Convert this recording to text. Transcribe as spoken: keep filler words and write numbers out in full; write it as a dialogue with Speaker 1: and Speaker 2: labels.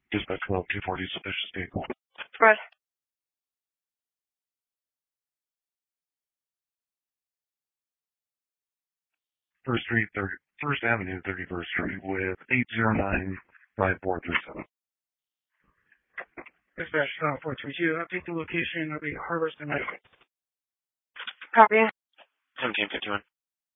Speaker 1: Dispatch twelve two forty suspicious vehicle.
Speaker 2: Right.
Speaker 1: First Street, thirty, First Avenue, thirty-first Street, with eight zero nine five four three seven.
Speaker 3: Dispatch uh, four three two, update the location of the Harvest and
Speaker 2: Copy.
Speaker 4: seventeen fifty-one.